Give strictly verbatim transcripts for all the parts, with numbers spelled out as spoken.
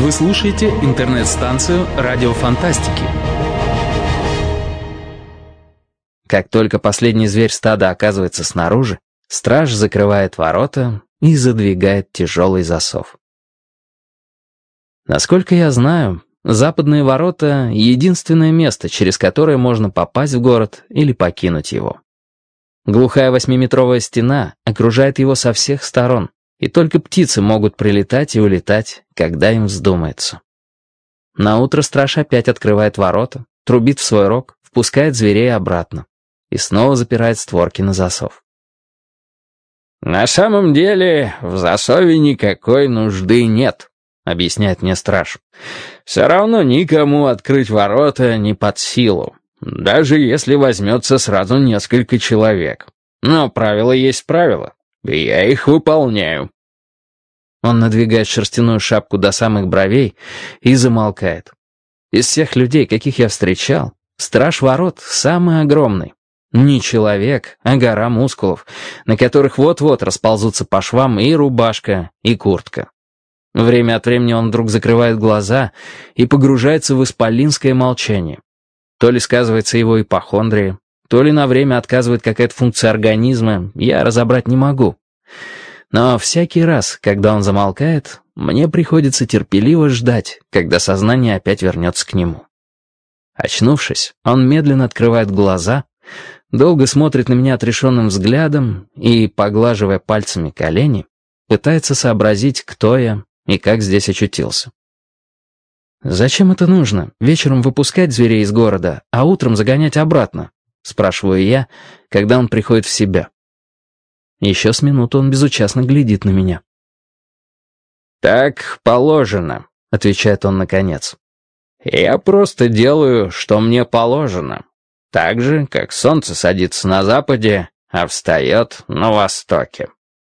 Вы слушаете интернет-станцию «Радио Фантастики». Как только последний зверь стада оказывается снаружи, страж закрывает ворота и задвигает тяжелый засов. Насколько я знаю, западные ворота — единственное место, через которое можно попасть в город или покинуть его. Глухая восьмиметровая стена окружает его со всех сторон, и только птицы могут прилетать и улетать, когда им вздумается. Наутро страж опять открывает ворота, трубит в свой рог, впускает зверей обратно и снова запирает створки на засов. «На самом деле в засове никакой нужды нет», — объясняет мне страж. «Все равно никому открыть ворота не под силу, даже если возьмется сразу несколько человек. Но правило есть правило, и я их выполняю». Он надвигает шерстяную шапку до самых бровей и замолкает. Из всех людей, каких я встречал, страж ворот самый огромный. Не человек, а гора мускулов, на которых вот-вот расползутся по швам и рубашка, и куртка. Время от времени он вдруг закрывает глаза и погружается в исполинское молчание. То ли сказывается его ипохондрия, то ли на время отказывает какая-то функция организма, я разобрать не могу. Но всякий раз, когда он замолкает, мне приходится терпеливо ждать, когда сознание опять вернется к нему. Очнувшись, он медленно открывает глаза, долго смотрит на меня отрешенным взглядом и, поглаживая пальцами колени, пытается сообразить, кто я и как здесь очутился. «Зачем это нужно? Вечером выпускать зверей из города, а утром загонять обратно?» — спрашиваю я, когда он приходит в себя. Еще с минуту он безучастно глядит на меня. «Так положено», — отвечает он наконец. «Я просто делаю, что мне положено. Так же, как солнце садится на западе, а встает на востоке».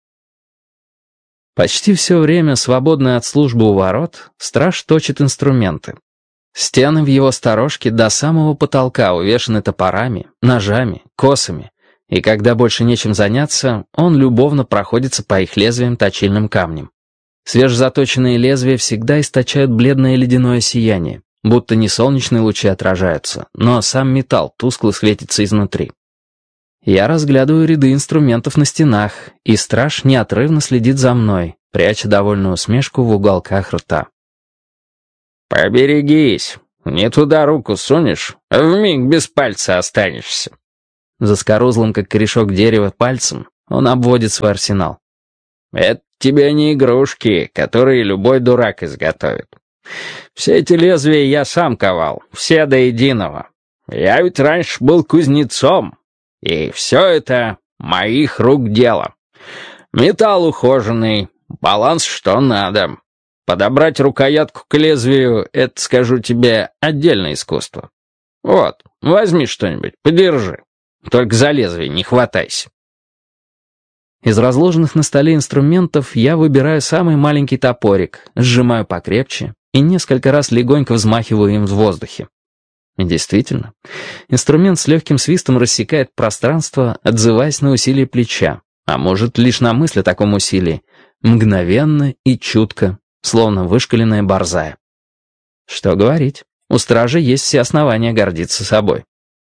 Почти все время, свободное от службы у ворот, страж точит инструменты. Стены в его сторожке до самого потолка увешаны топорами, ножами, косами, и когда больше нечем заняться, он любовно проходится по их лезвиям точильным камнем. Свежезаточенные лезвия всегда источают бледное ледяное сияние, будто не солнечные лучи отражаются, но сам металл тускло светится изнутри. Я разглядываю ряды инструментов на стенах, и страж неотрывно следит за мной, пряча довольную усмешку в уголках рта. «Поберегись, не туда руку сунешь, вмиг без пальца останешься». Заскорузлым, как корешок дерева, пальцем он обводит свой арсенал. «Это тебе не игрушки, которые любой дурак изготовит. Все эти лезвия я сам ковал, все до единого. Я ведь раньше был кузнецом, и все это моих рук дело. Металл ухоженный, баланс что надо. Подобрать рукоятку к лезвию — это, скажу тебе, отдельное искусство. Вот, возьми что-нибудь, подержи. Только за лезвие не хватайся». Из разложенных на столе инструментов я выбираю самый маленький топорик, сжимаю покрепче и несколько раз легонько взмахиваю им в воздухе. И действительно, инструмент с легким свистом рассекает пространство, отзываясь на усилие плеча, а может, лишь на мысль о таком усилии, мгновенно и чутко, словно вышкаленная борзая. Что говорить, у стража есть все основания гордиться собой.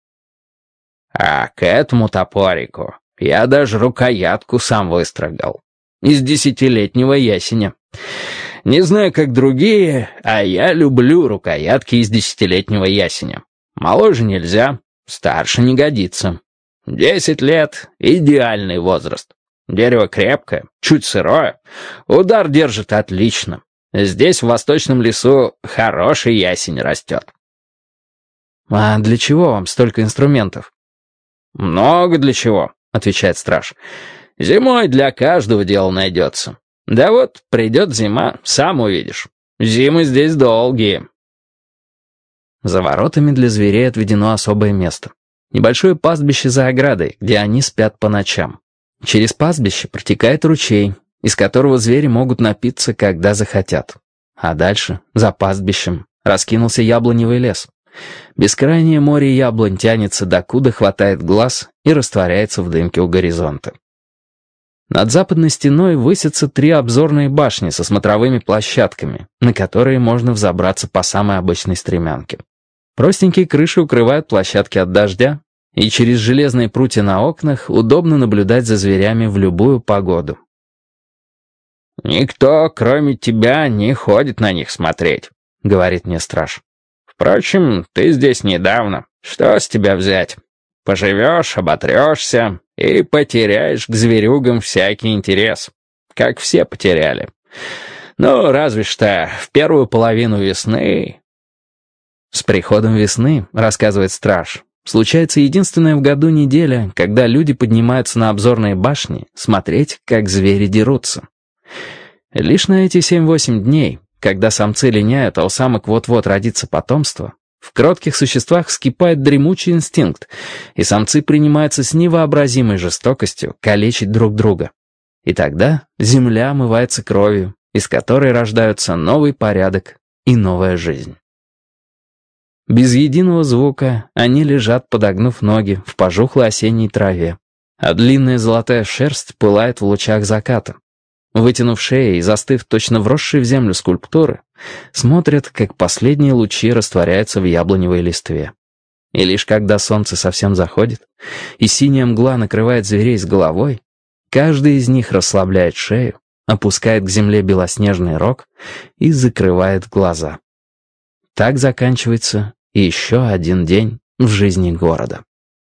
«А к этому топорику я даже рукоятку сам выстрогал. Из десятилетнего ясеня. Не знаю, как другие, а я люблю рукоятки из десятилетнего ясеня. Моложе нельзя, старше не годится. Десять лет — идеальный возраст. Дерево крепкое, чуть сырое, удар держит отлично. Здесь, в восточном лесу, хороший ясень растет». «А для чего вам столько инструментов?» «Много для чего», — отвечает страж. «Зимой для каждого дела найдется. Да вот, придет зима, сам увидишь. Зимы здесь долгие». За воротами для зверей отведено особое место. Небольшое пастбище за оградой, где они спят по ночам. Через пастбище протекает ручей, из которого звери могут напиться, когда захотят. А дальше, за пастбищем, раскинулся яблоневый лес. Бескрайнее море яблонь тянется, докуда хватает глаз, и растворяется в дымке у горизонта. Над западной стеной высятся три обзорные башни со смотровыми площадками, на которые можно взобраться по самой обычной стремянке. Простенькие крыши укрывают площадки от дождя, и через железные прутья на окнах удобно наблюдать за зверями в любую погоду. «Никто, кроме тебя, не ходит на них смотреть», — говорит мне страж. «Впрочем, ты здесь недавно. Что с тебя взять? Поживешь, оботрешься и потеряешь к зверюгам всякий интерес, как все потеряли. Ну, разве что в первую половину весны...» С приходом весны, рассказывает страж, случается единственная в году неделя, когда люди поднимаются на обзорные башни смотреть, как звери дерутся. Лишь на эти семь-восемь дней, когда самцы линяют, а у самок вот-вот родится потомство, в кротких существах вскипает дремучий инстинкт, и самцы принимаются с невообразимой жестокостью калечить друг друга. И тогда земля омывается кровью, из которой рождаются новый порядок и новая жизнь. Без единого звука они лежат, подогнув ноги, в пожухлой осенней траве, а длинная золотая шерсть пылает в лучах заката. Вытянув шеи и застыв точно вросшие в землю скульптуры, смотрят, как последние лучи растворяются в яблоневой листве. И лишь когда солнце совсем заходит, и синяя мгла накрывает зверей с головой, каждый из них расслабляет шею, опускает к земле белоснежный рог и закрывает глаза. Так заканчивается еще один день в жизни города.